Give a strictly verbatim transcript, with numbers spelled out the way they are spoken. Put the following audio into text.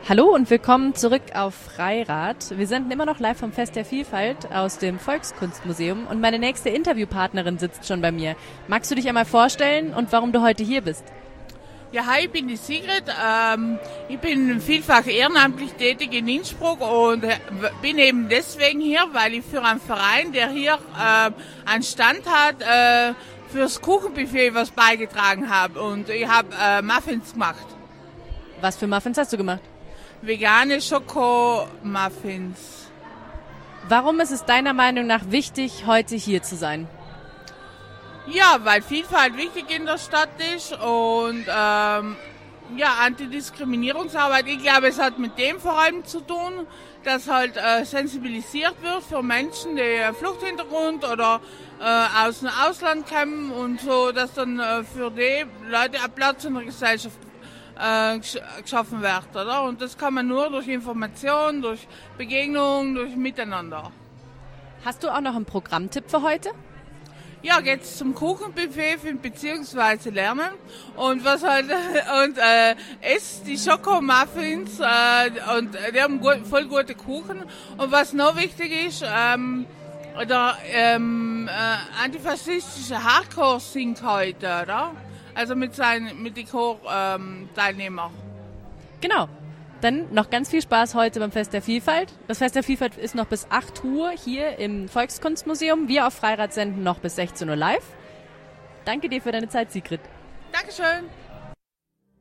Hallo und willkommen zurück auf Freirad. Wir sind immer noch live vom Fest der Vielfalt aus dem Volkskunstmuseum und meine nächste Interviewpartnerin sitzt schon bei mir. Magst du dich einmal vorstellen und warum du heute hier bist? Ja, hi, ich bin die Sigrid. Ähm, ich bin vielfach ehrenamtlich tätig in Innsbruck und bin eben deswegen hier, weil ich für einen Verein, der hier äh, einen Stand hat, äh, fürs Kuchenbuffet was beigetragen habe. Und ich habe äh, Muffins gemacht. Was für Muffins hast du gemacht? Vegane Schokomuffins. Warum ist es deiner Meinung nach wichtig, heute hier zu sein? Ja, weil Vielfalt wichtig in der Stadt ist und ähm, ja, Antidiskriminierungsarbeit. Ich glaube, es hat mit dem vor allem zu tun, dass halt äh, sensibilisiert wird für Menschen, die Fluchthintergrund oder äh, aus dem Ausland kommen und so, dass dann äh, für die Leute ein Platz in der Gesellschaft äh, geschaffen wird, oder? Und das kann man nur durch Information, durch Begegnung, durch Miteinander. Hast du auch noch einen Programmtipp für heute? Ja, geht's zum Kuchenbuffet beziehungsweise lernen und was halt und äh, esst die Schokomuffins äh, und die haben gut, voll gute Kuchen und was noch wichtig ist, ähm, der ähm, äh, antifaschistische Hardcore singt heute, oder? Also mit seinen mit den Chor-Teilnehmern. Ähm, genau. Dann noch ganz viel Spaß heute beim Fest der Vielfalt. Das Fest der Vielfalt ist noch bis acht Uhr hier im Volkskunstmuseum. Wir auf Freirad senden noch bis sechzehn Uhr live. Danke dir für deine Zeit, Sigrid. Dankeschön.